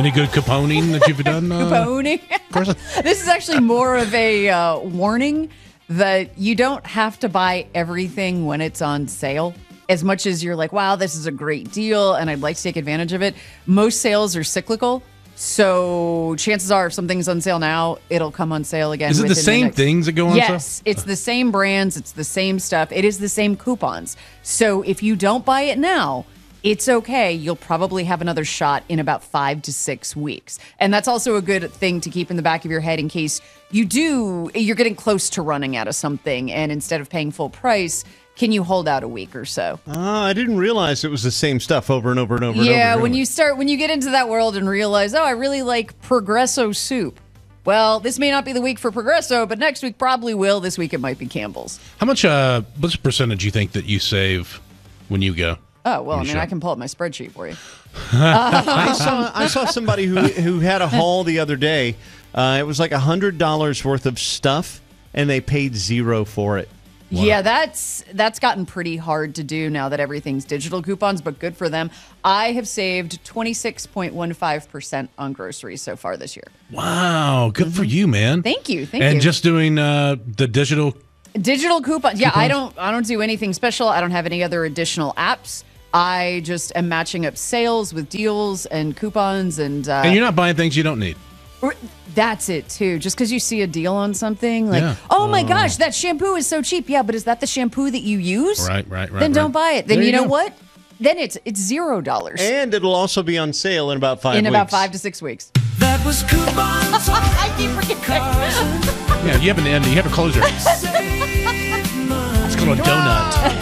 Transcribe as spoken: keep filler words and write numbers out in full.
Any good couponing that you've done? Uh, Couponing? This is actually more of a uh, warning that you don't have to buy everything when it's on sale. As much as you're like, wow, this is a great deal and I'd like to take advantage of it. Most sales are cyclical. So chances are if something's on sale now, it'll come on sale again. Is it the within same next- things that go on sale? Yes, it's the same brands. It's the same stuff. It is the same coupons. So if you don't buy it now, it's okay. You'll probably have another shot in about five to six weeks. And that's also a good thing to keep in the back of your head in case you do, you're getting close to running out of something. And instead of paying full price, can you hold out a week or so? Oh, I didn't realize it was the same stuff over and over and over and over. Yeah, and when over. you start, when you get into that world and realize, oh, I really like Progresso soup. Well, this may not be the week for Progresso, but next week probably will. This week it might be Campbell's. How much, uh, what's the percentage you think that you save when you go? Oh, well, I You mean, should. I can pull up my spreadsheet for you. I saw I saw somebody who who had a haul the other day. Uh, it was like a hundred dollars worth of stuff, and they paid zero for it. Wow. Yeah, that's that's gotten pretty hard to do now that everything's digital coupons, but good for them. I have saved twenty-six point one five percent on groceries so far this year. Wow, good for you, man. Thank you, thank and you. just doing uh, the digital. Digital coupons. Yeah, I Coupons? don't I don't do anything special. I don't have any other additional apps. I just am matching up sales with deals and coupons and uh And you're not buying things you don't need. Or- That's it too. Just because you see a deal on something, like, Yeah. oh my gosh, that shampoo is so cheap. Yeah, but is that the shampoo that you use? Right, right, right. Then don't right. buy it. Then There you you know go. what? Then it's it's zero dollars And it'll also be on sale in about five in weeks. about five to six weeks. That was coupons. I keep forgetting. Yeah, you have an end. You have a closer. Save money. It's called a donut.